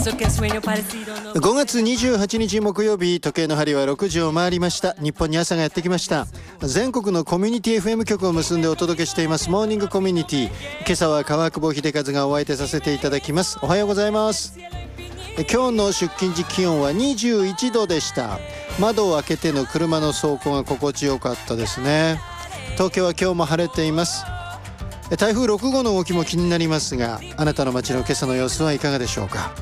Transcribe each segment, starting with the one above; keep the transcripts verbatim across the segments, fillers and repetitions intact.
ごがつにじゅうはちにち木曜日、時計の針はろくじを回りました。日本に朝がやってきました。全国のコミュニティ エフエム 局を結んでお届けしていますモーニングコミュニティ。今朝は川久保秀和がお相手させていただきます。おはようございます。今日の出勤時気温はにじゅういちどでした。窓を開けての車の走行が心地よかったですね。東京は今日も晴れています。台風ろくごうの動きも気になりますが、あなたの街の今朝の様子はいかがでしょうか。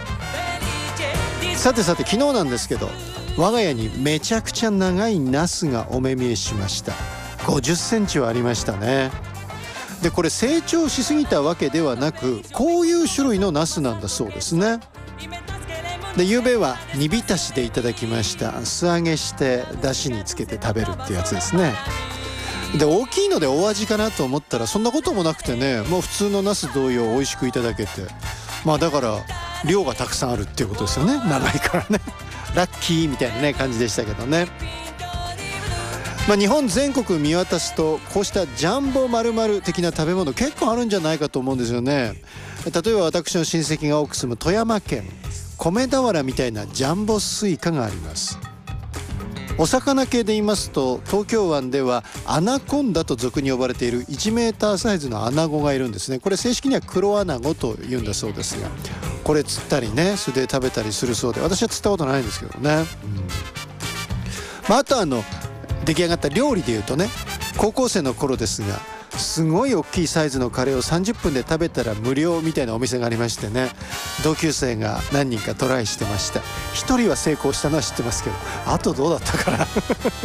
さてさて、昨日なんですけど、我が家にめちゃくちゃ長いナスがお目見えしました。ごじゅっセンチはありましたね。でこれ成長しすぎたわけではなく、こういう種類のナスなんだそうですね。で夕べは煮浸しでいただきました。素揚げしてだしにつけて食べるってやつですね。で大きいので大味かなと思ったら、そんなこともなくてね、もう普通のナス同様美味しくいただけて、まあだから量がたくさんあるっていうことですよね。長いからねラッキーみたいなね感じでしたけどね。まあ、日本全国見渡すと、こうしたジャンボ〇〇的な食べ物結構あるんじゃないかと思うんですよね。例えば私の親戚が多く住む富山県、米俵みたいなジャンボスイカがあります。お魚系で言いますと、東京湾ではアナコンダと俗に呼ばれているいちメーターサイズのアナゴがいるんですね。これ正式には黒アナゴと言うんだそうですが、これ釣ったりね、それで食べたりするそうで、私は釣ったことないんですけどね、うんまあ、あとあの出来上がった料理でいうとね、高校生の頃ですが、すごい大きいサイズのカレーをさんじゅっぷんで食べたら無料みたいなお店がありましてね、同級生が何人かトライしてました。ひとりは成功したのは知ってますけど、あとどうだったかなね。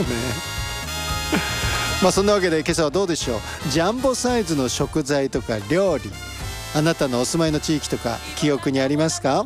まあそんなわけで今朝はどうでしょう。ジャンボサイズの食材とか料理、あなたのお住まいの地域とか記憶にありますか。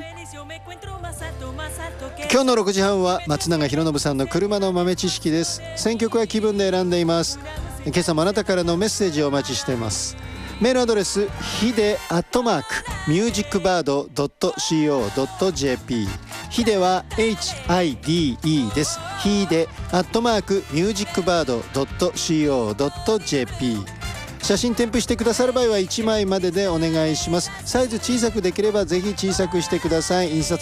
今日のろくじはんは松永博信さんの車の豆知識です。選曲は気分で選んでいます。今朝もあなたからのメッセージをお待ちしています。メールアドレスヒデアットマークミュージックバードドットシーオードットジェーピー、 ヒデは エイチアイディーイー です。ヒデアットマークミュージックバードドットシーオードットジェーピー。写真添付してくださる場合はいちまいまででお願いします。サイズ小さくできればぜひ小さくしてください。印刷